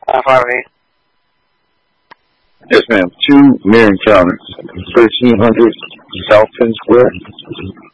Harvey. Yes, ma'am. 2 Marion County, 1300 South Penn Square.